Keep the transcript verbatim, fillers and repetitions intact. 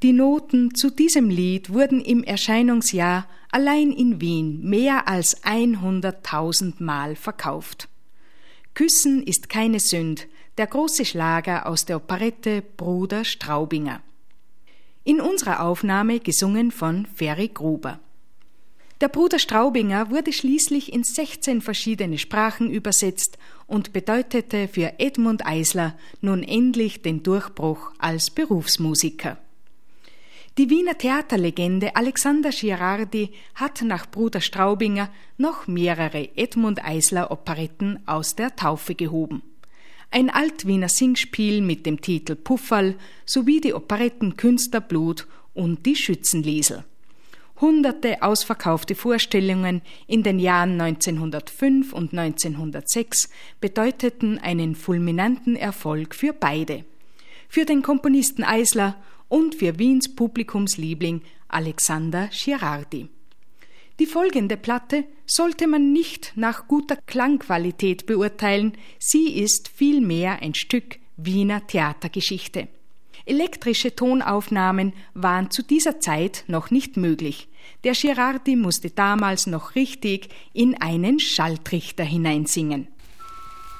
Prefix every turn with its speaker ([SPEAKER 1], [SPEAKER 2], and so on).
[SPEAKER 1] Die Noten zu diesem Lied wurden im Erscheinungsjahr allein in Wien mehr als hunderttausend Mal verkauft. Küssen ist keine Sünd, der große Schlager aus der Operette Bruder Straubinger. In unserer Aufnahme gesungen von Ferry Gruber. Der Bruder Straubinger wurde schließlich in sechzehn verschiedene Sprachen übersetzt und bedeutete für Edmund Eisler nun endlich den Durchbruch als Berufsmusiker. Die Wiener Theaterlegende Alexander Schiarardi hat nach Bruder Straubinger noch mehrere Edmund Eisler Operetten aus der Taufe gehoben. Ein Altwiener Singspiel mit dem Titel Pufferl sowie die Operetten Künstlerblut und die Schützenliesel. Hunderte ausverkaufte Vorstellungen in den Jahren neunzehnhundertfünf und neunzehnhundertsechs bedeuteten einen fulminanten Erfolg für beide. Für den Komponisten Eisler und für Wiens Publikumsliebling Alexander Schiarardi. Die folgende Platte sollte man nicht nach guter Klangqualität beurteilen, sie ist vielmehr ein Stück Wiener Theatergeschichte. Elektrische Tonaufnahmen waren zu dieser Zeit noch nicht möglich. Der Schiarardi musste damals noch richtig in einen Schalltrichter hineinsingen.